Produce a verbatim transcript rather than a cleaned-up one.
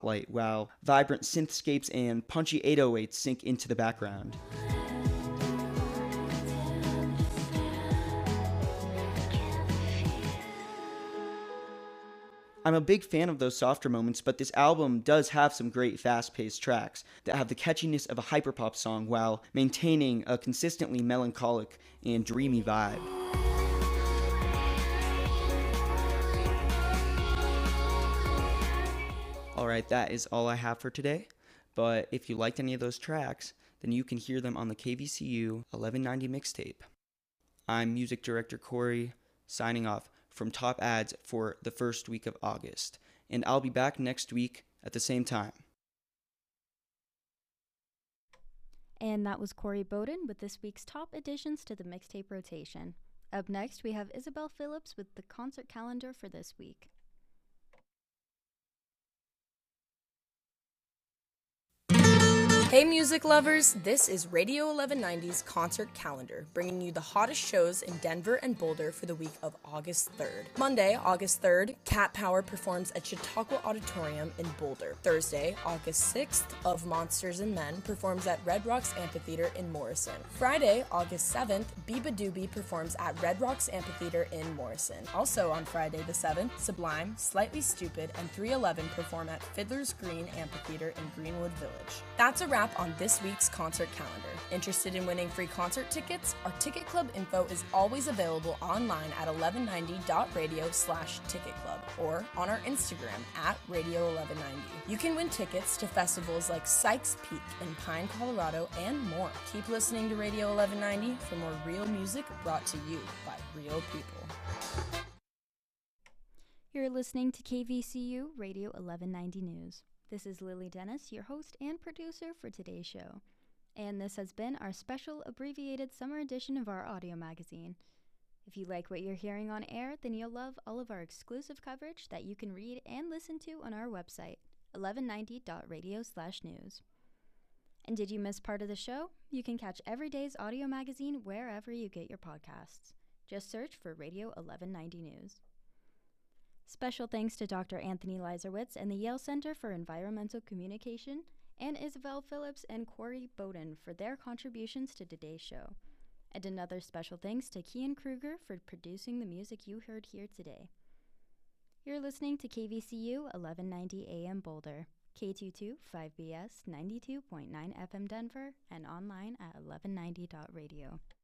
light while vibrant synthscapes and punchy eight oh eights sink into the background. I'm a big fan of those softer moments, but this album does have some great fast-paced tracks that have the catchiness of a hyperpop song while maintaining a consistently melancholic and dreamy vibe. Alright, that is all I have for today, but if you liked any of those tracks, then you can hear them on the K V C U eleven ninety mixtape. I'm music director Corey, signing off from Top Ads for the first week of August, and I'll be back next week at the same time. And that was Corey Bowden with this week's top additions to the mixtape rotation. Up next, we have Isabel Phillips with the concert calendar for this week. Hey music lovers, this is Radio eleven ninety's concert calendar, bringing you the hottest shows in Denver and Boulder for the week of August third. Monday, August third, Cat Power performs at Chautauqua Auditorium in Boulder. Thursday, August sixth, Of Monsters and Men performs at Red Rocks Amphitheater in Morrison. Friday, August seventh, Biba Doobie performs at Red Rocks Amphitheater in Morrison. Also on Friday the seventh, Sublime, Slightly Stupid, and three eleven perform at Fiddler's Green Amphitheater in Greenwood Village. That's a wrap on this week's concert calendar. Interested in winning free concert tickets? Our Ticket Club info is always available online at eleven ninety dot radio slash ticket club or on our Instagram at radio eleven ninety. You can win tickets to festivals like Sykes Peak in Pine, Colorado, and more. Keep listening to Radio eleven ninety for more real music brought to you by real people. You're listening to K V C U Radio eleven ninety News. This is Lily Dennis, your host and producer for today's show. And this has been our special abbreviated summer edition of our audio magazine. If you like what you're hearing on air, then you'll love all of our exclusive coverage that you can read and listen to on our website, eleven ninety dot radio slash news. And did you miss part of the show? You can catch every day's audio magazine wherever you get your podcasts. Just search for Radio eleven ninety News. Special thanks to Doctor Anthony Leiserowitz and the Yale Center for Environmental Communication, and Isabel Phillips and Corey Bowden for their contributions to today's show. And another special thanks to Kian Kruger for producing the music you heard here today. You're listening to K V C U eleven ninety A M Boulder, K two two five B S ninety-two point nine F M Denver, and online at eleven ninety dot radio.